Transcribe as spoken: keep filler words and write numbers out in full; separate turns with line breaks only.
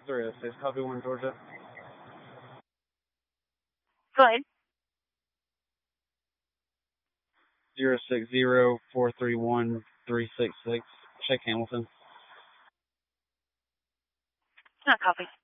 three oh six, copy one, Georgia.
Go ahead.
Zero six zero four three one three six six. Check Hamilton.
Not copy.